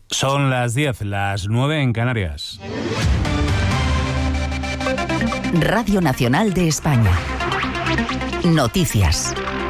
Son las 10, las 9 en Canarias. Radio Nacional de España. Noticias.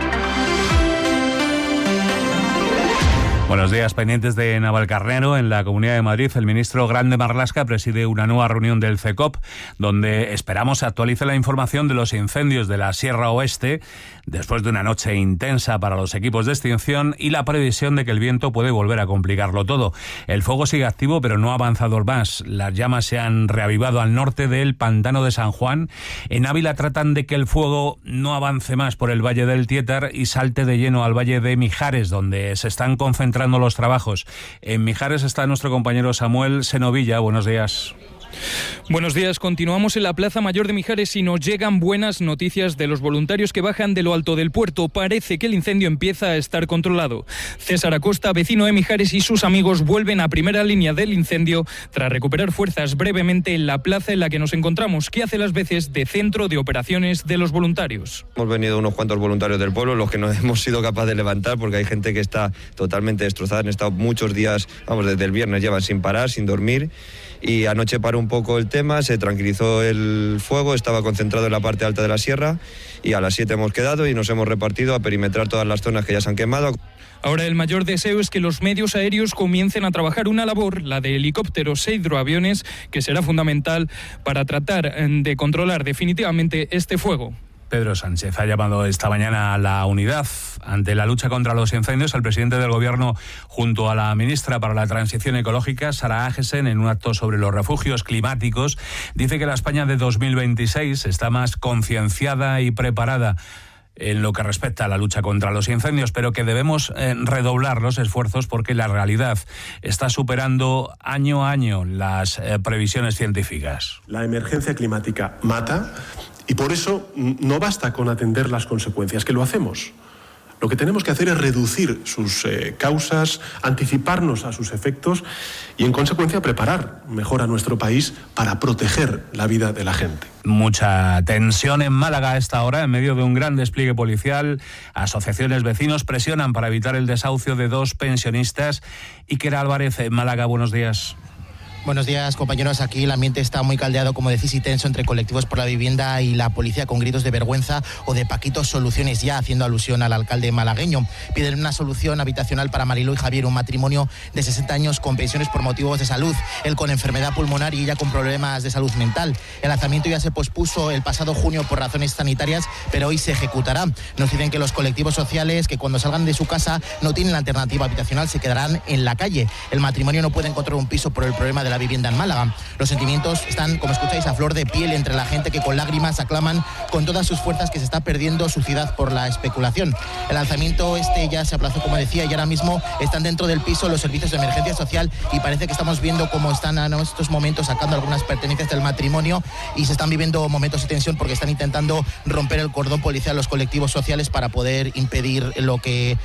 Buenos días, pendientes de Navalcarnero. En la Comunidad de Madrid, el ministro Grande Marlaska preside una nueva reunión del CECOP, donde esperamos se actualice la información de los incendios de la Sierra Oeste, después de una noche intensa para los equipos de extinción y la previsión de que el viento puede volver a complicarlo todo. El fuego sigue activo, pero no ha avanzado más. Las llamas se han reavivado al norte del Pantano de San Juan. En Ávila tratan de que el fuego no avance más por el Valle del Tietar y salte de lleno al Valle de Mijares, donde se están concentrando los trabajos. En Mijares está nuestro compañero Samuel Senovilla. Buenos días. Buenos días, continuamos en la Plaza Mayor de Mijares y nos llegan buenas noticias de los voluntarios que bajan de lo alto del puerto. Parece que el incendio empieza a estar controlado. César Acosta, vecino de Mijares, y sus amigos vuelven a primera línea del incendio tras recuperar fuerzas brevemente en la plaza en la que nos encontramos, que hace las veces de centro de operaciones de los voluntarios. Hemos venido unos cuantos voluntarios del pueblo, los que no hemos sido capaces de levantar, porque hay gente que está totalmente destrozada. Han estado muchos días, desde el viernes llevan sin parar, sin dormir. Y anoche paró un poco el tema, se tranquilizó el fuego, estaba concentrado en la parte alta de la sierra y a las 7 hemos quedado y nos hemos repartido a perimetrar todas las zonas que ya se han quemado. Ahora el mayor deseo es que los medios aéreos comiencen a trabajar una labor, la de helicópteros e hidroaviones, que será fundamental para tratar de controlar definitivamente este fuego. Pedro Sánchez ha llamado esta mañana a la unidad ante la lucha contra los incendios. El presidente del Gobierno, junto a la ministra para la Transición Ecológica, Sara Agesen, en un acto sobre los refugios climáticos, dice que la España de 2026 está más concienciada y preparada en lo que respecta a la lucha contra los incendios, pero que debemos redoblar los esfuerzos porque la realidad está superando año a año las previsiones científicas. La emergencia climática mata. Y por eso no basta con atender las consecuencias, que lo hacemos. Lo que tenemos que hacer es reducir sus causas, anticiparnos a sus efectos y, en consecuencia, preparar mejor a nuestro país para proteger la vida de la gente. Mucha tensión en Málaga a esta hora, en medio de un gran despliegue policial. Asociaciones vecinos presionan para evitar el desahucio de 2 pensionistas. Iker Álvarez, en Málaga, buenos días. Buenos días, compañeros. Aquí el ambiente está muy caldeado, como decís, y tenso entre colectivos por la vivienda y la policía, con gritos de vergüenza o de Paquito soluciones ya, haciendo alusión al alcalde malagueño. Piden una solución habitacional para Mariló y Javier, un matrimonio de 60 años con pensiones por motivos de salud, él con enfermedad pulmonar y ella con problemas de salud mental. El lanzamiento ya se pospuso el pasado junio por razones sanitarias, pero hoy se ejecutará. Nos dicen que los colectivos sociales, que cuando salgan de su casa no tienen la alternativa habitacional, se quedarán en la calle. El matrimonio no puede encontrar un piso por el problema de la vivienda en Málaga. Los sentimientos están, como escucháis, a flor de piel entre la gente que con lágrimas aclaman con todas sus fuerzas que se está perdiendo su ciudad por la especulación. El lanzamiento ya se aplazó, como decía, y ahora mismo están dentro del piso los servicios de emergencia social y parece que estamos viendo cómo están en estos momentos sacando algunas pertenencias del matrimonio y se están viviendo momentos de tensión porque están intentando romper el cordón policial los colectivos sociales para poder impedir lo que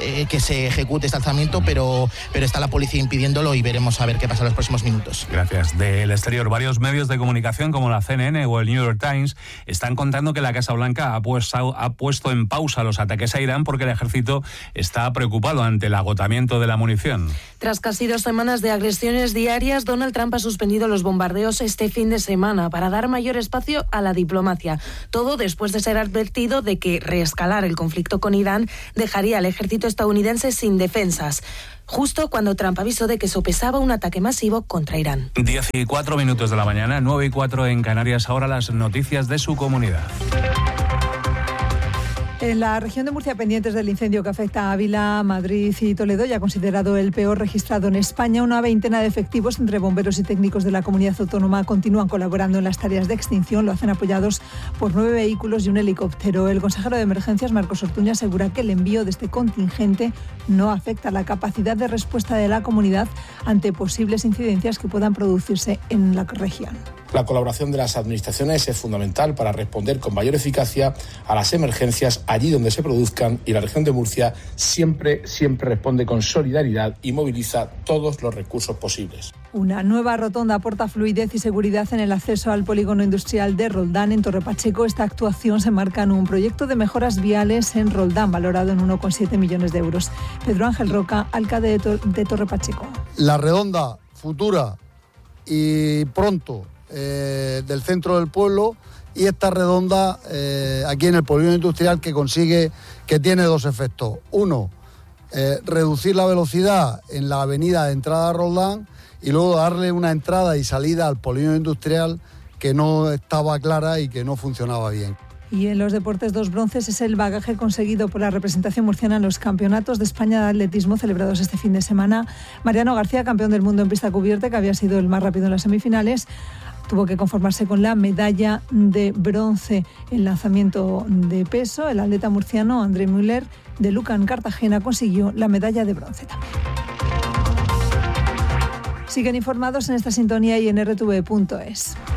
se ejecute este lanzamiento, pero está la policía impidiéndolo y veremos a ver qué pasa en los próximos minutos. Gracias. Del exterior, varios medios de comunicación como la CNN o el New York Times están contando que la Casa Blanca ha puesto en pausa los ataques a Irán porque el ejército está preocupado ante el agotamiento de la munición. Tras casi 2 semanas de agresiones diarias, Donald Trump ha suspendido los bombardeos este fin de semana para dar mayor espacio a la diplomacia. Todo después de ser advertido de que reescalar el conflicto con Irán dejaría al ejército estadounidense sin defensas, justo cuando Trump avisó de que sopesaba un ataque masivo contra Irán. 10:04 de la mañana, 9:04 en Canarias. Ahora las noticias de su comunidad. En la región de Murcia, pendientes del incendio que afecta a Ávila, Madrid y Toledo, ya considerado el peor registrado en España, una veintena de efectivos entre bomberos y técnicos de la comunidad autónoma continúan colaborando en las tareas de extinción. Lo hacen apoyados por 9 vehículos y un helicóptero. El consejero de Emergencias, Marcos Ortuño, asegura que el envío de este contingente no afecta la capacidad de respuesta de la comunidad ante posibles incidencias que puedan producirse en la región. La colaboración de las administraciones es fundamental para responder con mayor eficacia a las emergencias allí donde se produzcan, y la región de Murcia siempre responde con solidaridad y moviliza todos los recursos posibles. Una nueva rotonda aporta fluidez y seguridad en el acceso al polígono industrial de Roldán, en Torrepacheco. Esta actuación se marca en un proyecto de mejoras viales en Roldán, valorado en 1,7 millones de euros. Pedro Ángel Roca, alcalde de Torrepacheco. la redonda futura y pronto del centro del pueblo, y esta redonda aquí en el polígono industrial, que tiene dos efectos. Uno, reducir la velocidad en la avenida de entrada a Roldán, y luego darle una entrada y salida al polígono industrial que no estaba clara y que no funcionaba bien. Y en los deportes, 2 bronces es el bagaje conseguido por la representación murciana en los campeonatos de España de atletismo celebrados este fin de semana. Mariano García, campeón del mundo en pista cubierta, que había sido el más rápido en las semifinales, tuvo que conformarse con la medalla de bronce. En lanzamiento de peso, el atleta murciano André Müller de Lucan, Cartagena, consiguió la medalla de bronce también. Siguen informados en esta sintonía y en rtv.es.